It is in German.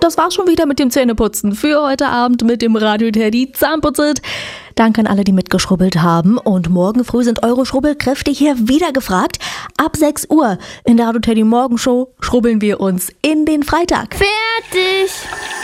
das war's schon wieder mit dem Zähneputzen für heute Abend mit dem Radio Teddy Zahnputzit. Danke an alle, die mitgeschrubbelt haben. Und morgen früh sind eure Schrubbelkräfte hier wieder gefragt. Ab 6 Uhr in der Radio Teddy Morgenshow schrubbeln wir uns in den Freitag. Fertig!